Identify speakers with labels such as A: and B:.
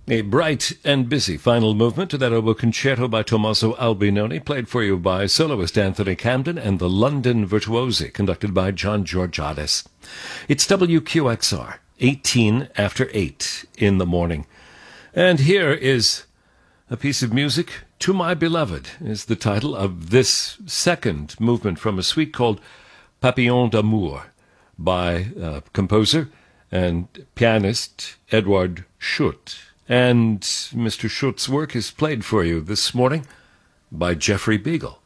A: A bright and busy final movement to that oboe concerto by Tommaso Albinoni, played for you by soloist Anthony Camden and the London Virtuosi, conducted by John Georgiadis. It's WQXR, 18 after 8 in the morning. And here is a piece of music, To My Beloved, is the title of this second movement from a suite called Papillon d'Amour by composer and pianist Edward Schutt. And Mr. Schutt's work is played for you this morning by Jeffrey Beagle.